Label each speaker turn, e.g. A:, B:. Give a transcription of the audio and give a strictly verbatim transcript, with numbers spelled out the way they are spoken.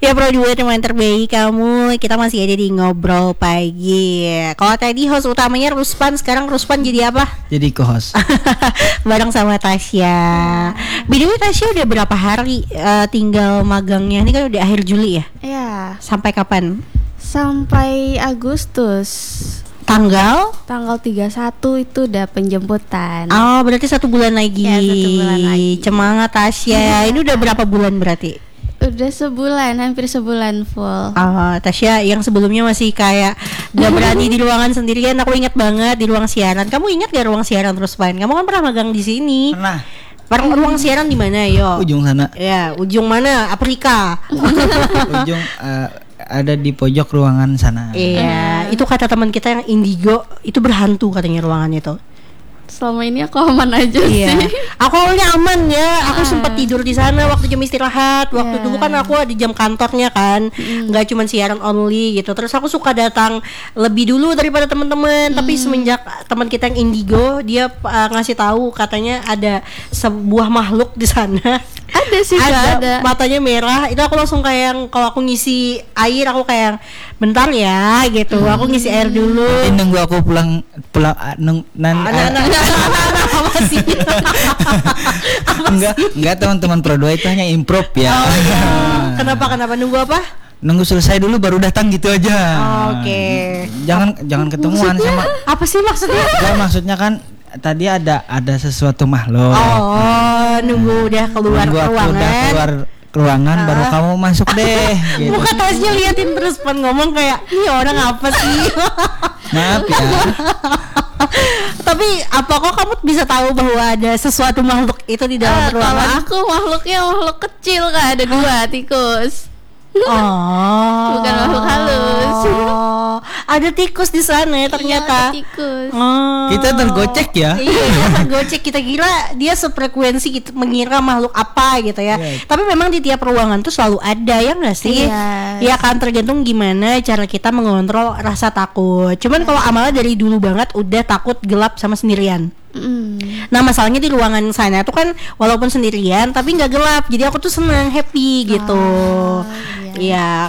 A: Ya bro, dua teman terbaik kamu. Kita masih ada di Ngobrol Pagi. Kalau tadi host utamanya Ruspan, sekarang Ruspan jadi apa?
B: Jadi co-host.
A: Bareng sama Tasya. By the way, Tasya udah berapa hari uh, tinggal magangnya? Ini kan udah akhir Juli ya?
C: Iya.
A: Sampai kapan?
C: Sampai Agustus.
A: Tanggal?
C: Tanggal tiga puluh satu itu udah penjemputan.
A: Oh, berarti satu bulan lagi.
C: Ya, satu bulan lagi.
A: Semangat Tasya. Ini udah berapa bulan berarti?
C: Udah sebulan, hampir sebulan full.
A: Oh, Tasya yang sebelumnya masih kayak gak berani di ruangan sendirian. Aku ingat banget di ruang siaran. Kamu ingat gak ruang siaran terus Pan? Kamu kan pernah magang di sini.
B: Pernah.
A: Pernah ruang siaran di mana, yo?
B: Ujung sana.
A: Ya, ujung mana? Afrika.
B: Ujung uh, ada di pojok ruangan sana.
A: Iya, itu kata teman kita yang indigo, itu berhantu katanya ruangan itu.
C: Selama ini aku aman aja
A: Iya.
C: sih.
A: Aku awalnya aman ya. Aku
C: Ah.
A: sempat tidur di sana waktu jam istirahat. Waktu
C: Yeah.
A: dulu kan aku ada jam kantornya kan, nggak cuma siaran only gitu. Terus aku suka datang lebih dulu daripada teman-teman. Tapi semenjak teman kita yang indigo, dia uh, ngasih tahu katanya ada sebuah makhluk di sana.
C: Ada sih, Kak,
A: ada,
C: ada.
A: matanya merah. Itu aku langsung kayak yang kalau aku ngisi air aku kayak bentar ya gitu. Aku ngisi air dulu.
B: Nanti nunggu aku pulang pulang uh, nung, nan,
A: Anak-anak apa sih?
B: enggak enggak teman-teman Pro dua itu hanya improv ya.
A: Oh, iya. Kenapa kenapa nunggu apa?
B: Nunggu selesai dulu baru datang gitu aja.
A: Oke.
B: Jangan jangan ketemuan sama.
A: Apa sih maksudnya?
B: Enggak, maksudnya kan tadi ada ada sesuatu makhluk.
A: Oh, nunggu udah keluar
B: Nunggu aku
A: ruangan.
B: udah keluar ruangan baru kamu masuk deh gitu.
A: Muka Tasnya liatin terus Pan ngomong kayak ini orang apa sih?
B: Maaf ya.
A: Tapi apa kok kamu bisa tahu bahwa ada sesuatu makhluk itu di dalam
C: Ah, kalau
A: ruangan?
C: aku makhluknya makhluk kecil, Kak, ada dua tikus.
A: Oh,
C: Bukan makhluk halus.
A: Oh, ada tikus di sana ya, ternyata.
C: Iya, ada tikus.
A: Oh.
B: Kita tergocek ya.
A: Iya, tergocek. Kita kira dia sefrekuensi gitu, mengira makhluk apa gitu ya.
B: Iya.
A: Tapi memang di tiap ruangan tuh selalu ada ya nggak sih?
C: Iya.
A: Ya kan tergantung gimana cara kita mengontrol rasa takut. Cuman kalau Amala dari dulu banget udah takut gelap sama sendirian.
C: Mm.
A: Nah masalahnya di ruangan sana tuh kan walaupun sendirian tapi nggak gelap, jadi aku tuh senang happy gitu.
C: Oh,
A: Iya,